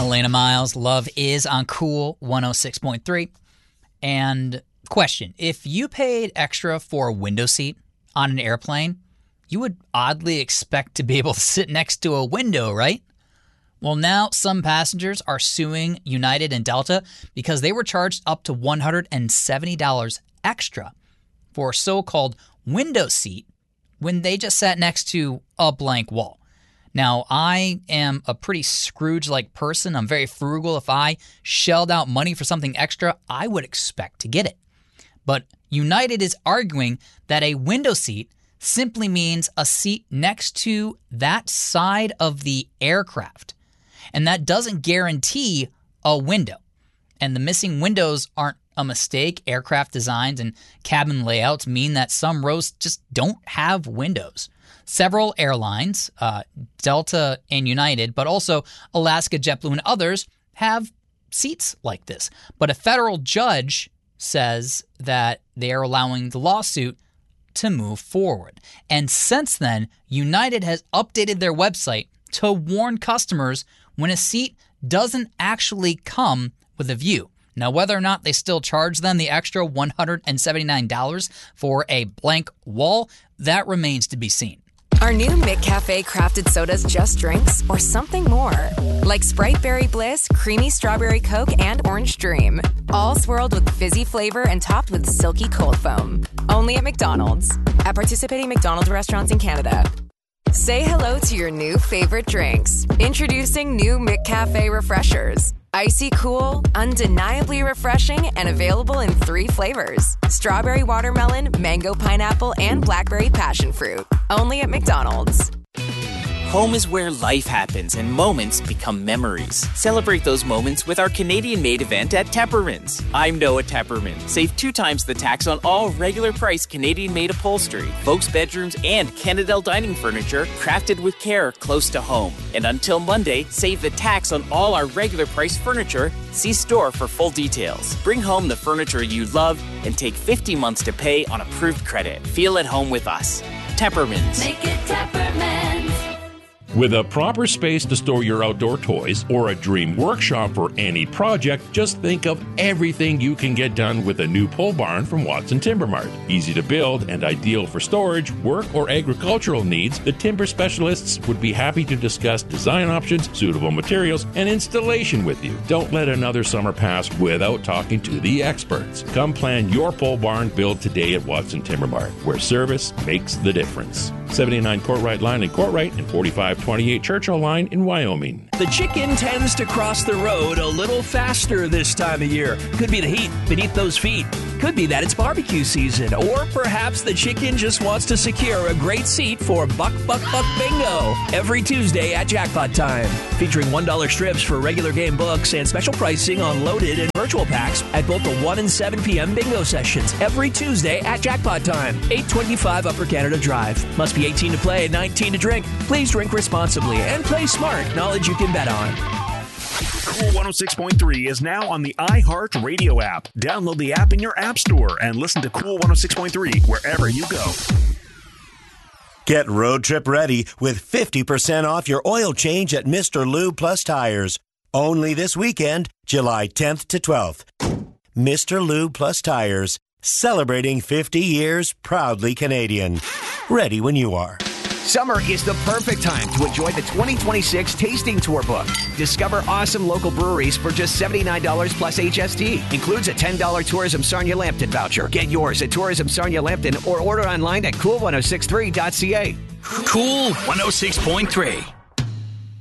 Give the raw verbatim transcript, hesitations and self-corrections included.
Elena Miles, Love Is on Cool one oh six point three. And question, if you paid extra for a window seat on an airplane, you would oddly expect to be able to sit next to a window, right? Well, now some passengers are suing United and Delta because they were charged up to one hundred seventy dollars extra for a so-called window seat when they just sat next to a blank wall. Now, I am a pretty Scrooge-like person. I'm very frugal. If I shelled out money for something extra, I would expect to get it. But United is arguing that a window seat simply means a seat next to that side of the aircraft. And that doesn't guarantee a window. And the missing windows aren't a mistake. Aircraft designs and cabin layouts mean that some rows just don't have windows. Several airlines, uh, Delta and United, but also Alaska, JetBlue, and others have seats like this. But a federal judge says that they are allowing the lawsuit to move forward. And since then, United has updated their website to warn customers when a seat doesn't actually come with a view. Now, whether or not they still charge them the extra one hundred seventy-nine dollars for a blank wall, that remains to be seen. Are new McCafe crafted sodas just drinks or something more? Like Sprite Berry Bliss, Creamy Strawberry Coke, and Orange Dream. All swirled with fizzy flavor and topped with silky cold foam. Only at McDonald's. At participating McDonald's restaurants in Canada. Say hello to your new favorite drinks. Introducing new McCafe Refreshers. Icy cool, undeniably refreshing, and available in three flavors. Strawberry watermelon, mango pineapple, and blackberry passion fruit. Only at McDonald's. Home is where life happens and moments become memories. Celebrate those moments with our Canadian-made event at Tepperman's. I'm Noah Tepperman. Save two times the tax on all regular price Canadian-made upholstery, folks' bedrooms, and Canadel dining furniture crafted with care close to home. And until Monday, save the tax on all our regular price furniture. See store for full details. Bring home the furniture you love and take fifty months to pay on approved credit. Feel at home with us. Tepperman's. Make it Tepperman's. With a proper space to store your outdoor toys or a dream workshop for any project, just think of everything you can get done with a new pole barn from Watson Timber Mart. Easy to build and ideal for storage, work, or agricultural needs, the timber specialists would be happy to discuss design options, suitable materials, and installation with you. Don't let another summer pass without talking to the experts. Come plan your pole barn build today at Watson Timber Mart, where service makes the difference. seventy-nine Courtright Line in Courtright and forty-five twenty-eight Churchill Line in Wyoming. The chicken tends to cross the road a little faster this time of year. Could be the heat beneath those feet. Could be that it's barbecue season. Or perhaps the chicken just wants to secure a great seat for Buck Buck Buck Bingo every Tuesday at Jackpot Time. Featuring one dollar strips for regular game books and special pricing on loaded and virtual packs at both the one and seven p.m. bingo sessions every Tuesday at Jackpot Time. eight twenty-five Upper Canada Drive. Must be eighteen to play, nineteen to drink. Please drink responsibly and play smart. Knowledge you can bet on. Cool one oh six point three is now on the iHeart Radio app. Download the app in your app store and listen to Cool one oh six point three wherever you go. Get road trip ready with fifty percent off your oil change at Mister Lube Plus Tires. Only this weekend, July tenth to twelfth. Mister Lube Plus Tires, celebrating fifty years, proudly Canadian. Ready when you are. Summer is the perfect time to enjoy the twenty twenty-six Tasting Tour book. Discover awesome local breweries for just seventy-nine dollars plus H S T. Includes a ten dollars Tourism Sarnia Lambton voucher. Get yours at Tourism Sarnia Lambton or order online at cool ten sixty-three dot c a. Cool one oh six point three.